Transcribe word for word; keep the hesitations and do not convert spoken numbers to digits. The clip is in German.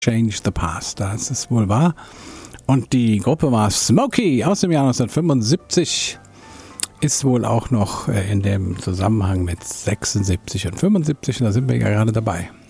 Change the Past. Das ist wohl wahr. Und die Gruppe war Smokey aus dem Jahr neunzehnhundertfünfundsiebzig. Ist wohl auch noch in dem Zusammenhang mit sechsundsiebzig und fünfundsiebzig. Da sind wir ja gerade dabei.